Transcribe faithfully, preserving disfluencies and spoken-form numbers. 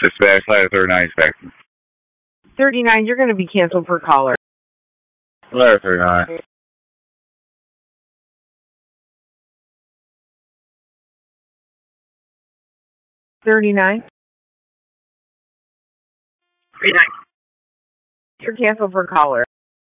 Dispatch ladder thirty-nine expecting. thirty-nine, you're going to be canceled for caller. Ladder thirty-nine. thirty-nine? thirty-nine. You're canceled for caller.